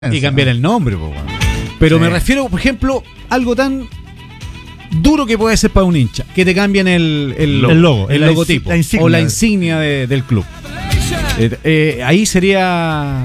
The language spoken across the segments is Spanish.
Y cambiar el nombre, po, bueno. Pero me refiero, por ejemplo, algo tan duro que puede ser para un hincha, que te cambien el logo, el logotipo, o la insignia del club. Ahí sería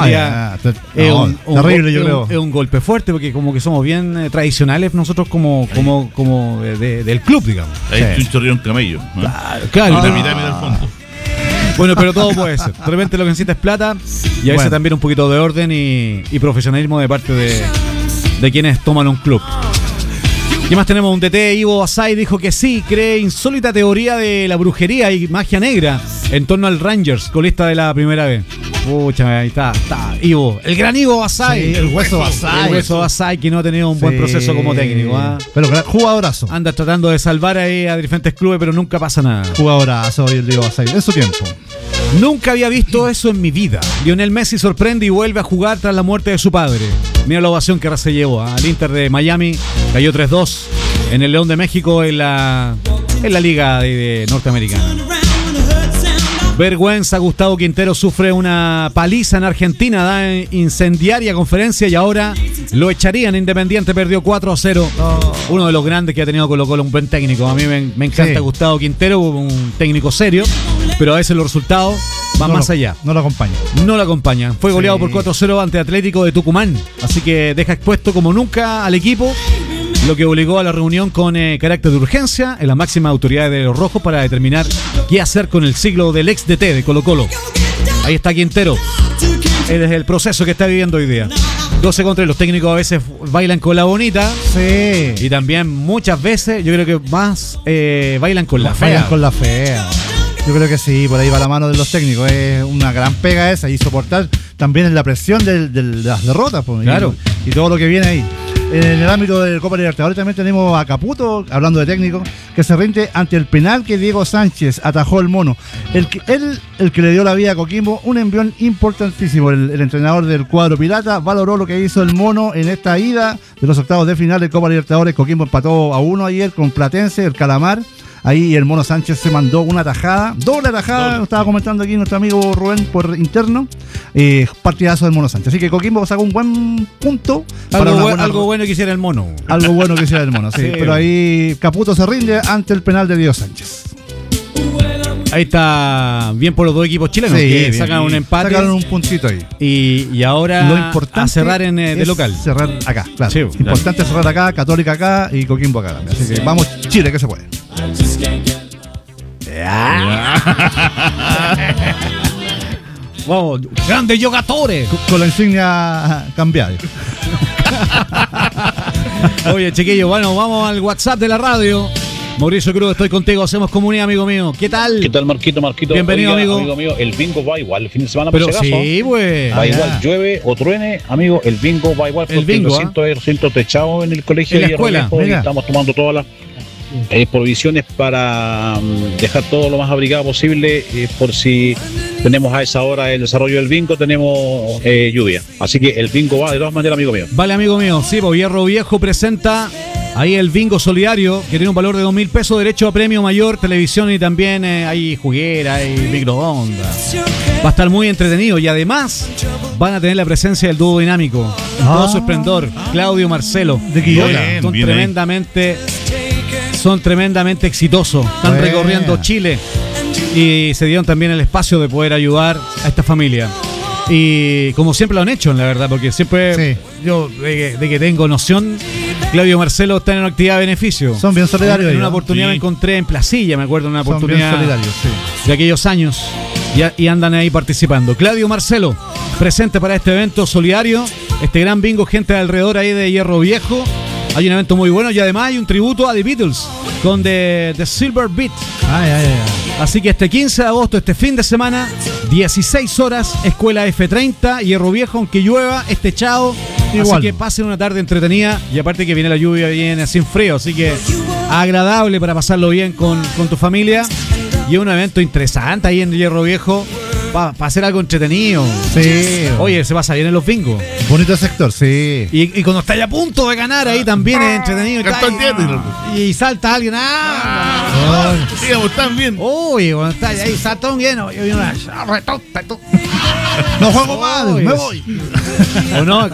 terrible, yo creo. Es un golpe fuerte, porque como que somos bien tradicionales nosotros como del club, digamos. Ahí es un chorrión camello, ¿no? Claro. La mitad del fondo. Bueno, pero todo puede ser. De repente lo que necesita es plata y a veces también un poquito de orden y profesionalismo de parte de quienes toman un club. ¿Qué más tenemos? Un DT, Ivo Basay, dijo que sí, cree insólita teoría de la brujería y magia negra en torno al Rangers, colista de la primera vez. Pucha, ahí está Ivo, el gran Ivo Basay. Sí, el hueso Basay. El hueso Basay, que no ha tenido un buen proceso como técnico. Pero jugadorazo. Anda tratando de salvar ahí a diferentes clubes, pero nunca pasa nada. Jugadorazo el Ivo Basay, en su tiempo. Nunca había visto eso en mi vida. Lionel Messi sorprende y vuelve a jugar tras la muerte de su padre. Mira la ovación que se llevó al Inter de Miami. Cayó 3-2 en el León de México en la Liga de Norteamericana. Vergüenza, Gustavo Quintero sufre una paliza en Argentina, da incendiaria conferencia y ahora lo echarían. Independiente perdió 4-0. Uno de los grandes que ha tenido Colo-Colo, un buen técnico. A mí me encanta Gustavo Quintero, un técnico serio, pero a veces los resultados van más allá. No lo acompañan. Fue goleado por 4-0 ante Atlético de Tucumán, así que deja expuesto como nunca al equipo, lo que obligó a la reunión con carácter de urgencia en las máximas autoridades de los rojos para determinar qué hacer con el siglo del ex DT de Colo-Colo. Ahí está Quintero. Es el proceso que está viviendo hoy día. 12 contra los técnicos a veces bailan con la bonita. Sí. Y también muchas veces, yo creo que más bailan con la fea. Yo creo que sí, por ahí va la mano de los técnicos. Es una gran pega esa y soportar también la presión de las derrotas. Pues, claro. Y todo lo que viene ahí. En el ámbito del Copa Libertadores también tenemos a Caputo, hablando de técnico, que se rinde ante el penal que Diego Sánchez atajó el mono. El que le dio la vida a Coquimbo, un envión importantísimo. El entrenador del cuadro pirata valoró lo que hizo el mono en esta ida de los octavos de final de Copa Libertadores. Coquimbo empató a 1 ayer con Platense, el Calamar. Ahí el Mono Sánchez se mandó una tajada, doble tajada, lo estaba comentando aquí nuestro amigo Rubén por interno. Partidazo del Mono Sánchez. Así que Coquimbo sacó un buen punto. Algo bueno que hiciera el mono. Algo bueno que hiciera el mono, sí. Pero ahí Caputo se rinde ante el penal de Diego Sánchez. Ahí está bien por los dos equipos chilenos, que sacan un empate. Sacaron un puntito ahí. Y ahora lo importante a cerrar de local. Cerrar acá, claro. Sí, importante cerrar acá, Católica acá y Coquimbo acá. Así que vamos, Chile, que se puede. Vamos, grandes yogatores. Con la insignia cambiada. Oye, chiquillos, bueno, vamos al WhatsApp de la radio. Mauricio Cruz, estoy contigo, hacemos comunidad, amigo mío. ¿Qué tal? ¿Qué tal, Marquito? Bienvenido, amigo mío, el bingo va igual el fin de semana. Pero sí, güey. Va igual, llueve o truene, amigo, el bingo va igual. El bingo, el recinto techado en el colegio de escuela. Estamos tomando todas las provisiones para dejar todo lo más abrigado posible, por si tenemos a esa hora el desarrollo del bingo, tenemos lluvia. Así que el bingo va de todas maneras, amigo mío. Vale, amigo mío. Sí, Hierro Viejo presenta ahí el bingo solidario, que tiene un valor de 2.000 pesos, derecho a premio mayor, televisión y también hay juguera, hay microondas. Va a estar muy entretenido y además van a tener la presencia del dúo dinámico en todo su esplendor, Claudio Marcelo. De Quillota. Son tremendamente exitosos. Están recorriendo Chile y se dieron también el espacio de poder ayudar a esta familia. Y como siempre lo han hecho, la verdad, porque siempre yo, de que tengo noción, Claudio Marcelo está en una actividad de beneficio. Son bien solidarios. En una oportunidad me encontré en Placilla, me acuerdo, una oportunidad son bien solidarios, de aquellos años, y andan ahí participando. Claudio Marcelo, presente para este evento solidario, este gran bingo, gente de alrededor ahí de Hierro Viejo. Hay un evento muy bueno y además hay un tributo a The Beatles con The Silver Beat. Así que este 15 de agosto, este fin de semana, 16 horas, Escuela F30, Hierro Viejo, aunque llueva, es techado. Igual. Así que pasen una tarde entretenida y aparte que viene la lluvia, viene sin frío, así que agradable para pasarlo bien con tu familia. Y un evento interesante ahí en Hierro Viejo. para hacer algo entretenido. Sí. Oye, se pasa bien en los bingos. Bonito sector, sí. Y cuando estáis a punto de ganar ahí también es entretenido. Cartón lleno. Y salta alguien. Digamos, están bien. Uy, cuando estáis ahí, saltón lleno. Y una retonta. No juego más, Oye, me voy. ¿O no?